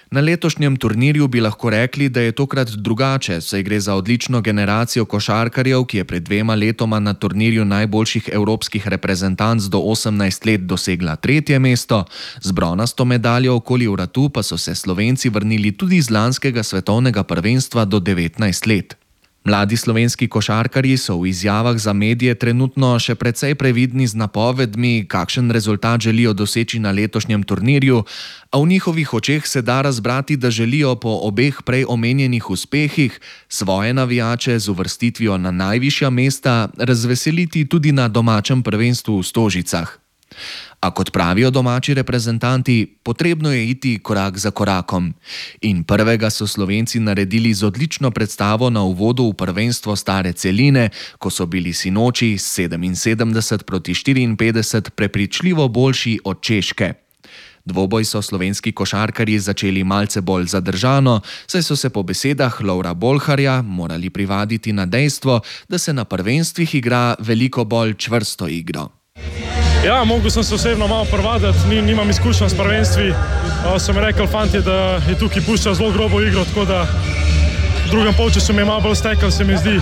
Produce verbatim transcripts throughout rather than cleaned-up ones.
Na letošnjem turnirju bi lahko rekli, da je tokrat drugače, saj gre za odlično generacijo košarkarjev, ki je pred dvema letoma na turnirju najboljših evropskih reprezentanc do osemnajst let dosegla tretje mesto, z bronasto medaljo okoli vratu pa so se Slovenci vrnili tudi iz lanskega svetovnega prvenstva do devetnajst let. Mladi slovenski košarkarji so v izjavah za medije trenutno še precej previdni z napovedmi, kakšen rezultat želijo doseči na letošnjem turnirju, a v njihovih očeh se da razbrati, da želijo po obeh prej omenjenih uspehih svoje navijače z uvrstitvijo na najvišja mesta razveseliti tudi na domačem prvenstvu v Stožicah. A kot pravijo domači reprezentanti, potrebno je iti korak za korakom. In prvega so Slovenci naredili z odlično predstavo na uvodu v prvenstvo stare celine, ko so bili sinoči sedeminsedemdeset proti štiriinpetdeset prepričljivo boljši od Češke. Dvoboj so slovenski košarkarji začeli malce bolj zadržano, saj so se po besedah Lovra Bolharja morali privaditi na dejstvo, da se na prvenstvih igra veliko bolj čvrsto igro. Ja, mogel sem se osebno malo privaditi, Ni, nimam izkušenj s prvenstvi. Uh, so mi rekli fantje, da je tukaj puščal zelo grobo igro, tako da v drugem polčasu mi je malo bolj stekel, se mi zdi.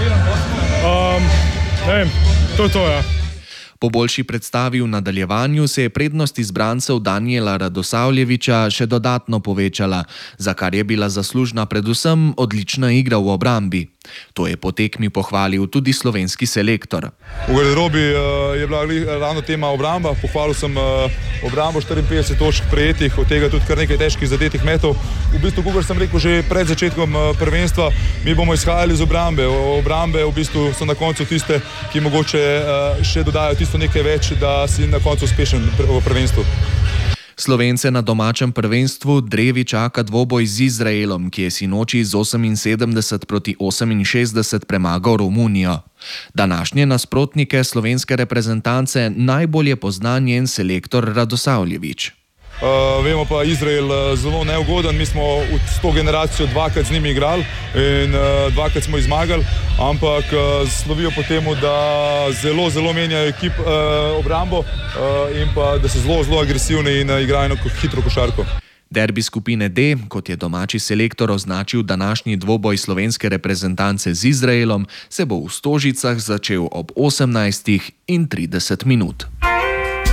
Um, ne vem, to je to, ja. Po boljši predstavi v nadaljevanju se je prednost izbrancev Danijela Radosavljevića še dodatno povečala, za kar je bila zaslužna predvsem odlična igra v obrambi. To je po tekmi pohvalil tudi slovenski selektor. V garderobi uh, je bila ravno tema obramba. Pohvalil sem uh, obrambo, štiriinpetdeset točk prejetih, od tega tudi kar nekaj težkih zadetih metov. V bistvu, kot sem rekel že pred začetkom uh, prvenstva, mi bomo izhajali iz obrambe. Obrambe v bistvu so na koncu tiste, ki mogoče uh, še dodajo tisto nekaj več, da si na koncu uspešen v prvenstvu. Slovence na domačem prvenstvu drevi čaka dvoboj z Izraelom, ki je sinoči z oseminsedemdeset proti oseminšestdeset premagal Romunijo. Današnje nasprotnike slovenske reprezentance najbolje pozna njen selektor Radosavljević. Uh, vemo pa, Izrael uh, zelo neugoden, mi smo v to generacijo dvakrat z njimi igrali in uh, dvakrat smo jih zmagali, ampak uh, slovijo po temu, da zelo, zelo menjajo ekip uh, obrambo uh, in pa da so zelo, zelo agresivni in uh, igrajo hitro košarko. Derbi skupine D, kot je domači selektor označil današnji dvoboj slovenske reprezentance z Izraelom, se bo v Stožicah začel ob osemnajstih in trideset minut.